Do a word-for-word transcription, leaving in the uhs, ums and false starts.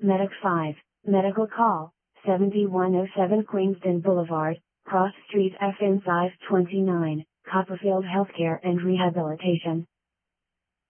Medic five, Medical Call, seventy-one oh seven Queenston Boulevard, Cross Street F N size twenty-nine, Copperfield Healthcare and Rehabilitation.